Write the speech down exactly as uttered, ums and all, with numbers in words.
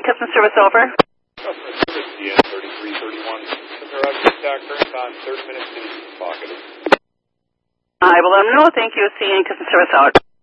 customer service over. Customer service, D N thirty-three thirty-one. Customer contact current on thirty minutes in pocket. I will let them know. Thank you. C N customer service out.